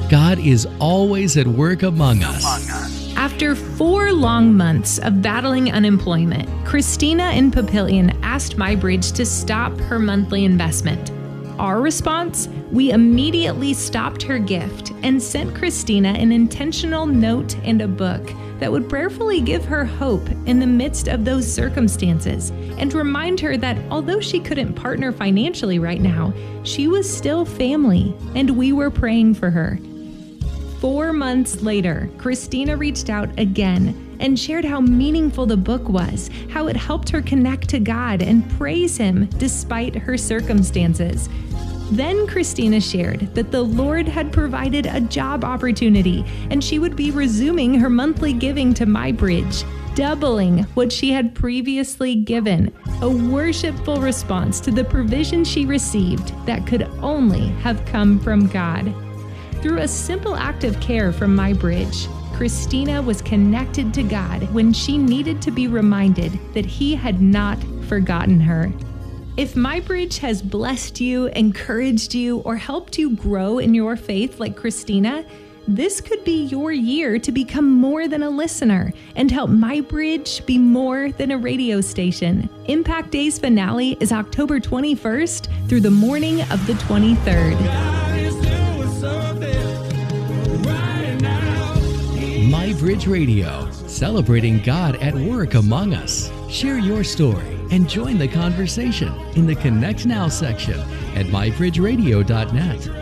God is always at work among us. After 4 long months of battling unemployment, Christina in Papillion asked MyBridge to stop her monthly investment. Our response? We immediately stopped her gift and sent Christina an intentional note and a book that would prayerfully give her hope in the midst of those circumstances and remind her that although she couldn't partner financially right now, she was still family and we were praying for her. 4 months later, Christina reached out again and shared how meaningful the book was, how it helped her connect to God and praise Him despite her circumstances. Then Christina shared that the Lord had provided a job opportunity and she would be resuming her monthly giving to MyBridge, doubling what she had previously given, a worshipful response to the provision she received that could only have come from God. Through a simple act of care from MyBridge, Christina was connected to God when she needed to be reminded that He had not forgotten her. If MyBridge has blessed you, encouraged you, or helped you grow in your faith like Christina, this could be your year to become more than a listener and help MyBridge be more than a radio station. Impact Day's finale is October 21st through the morning of the 23rd. MyBridge Radio, celebrating God at work among us. Share your story and join the conversation in the Connect Now section at mybridgeradio.net.